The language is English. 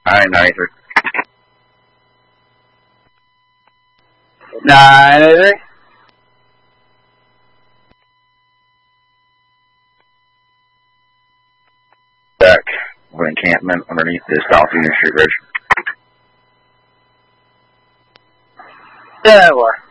Alright, 93. 983. Back of an encampment underneath the South Union Street Bridge. 10-4.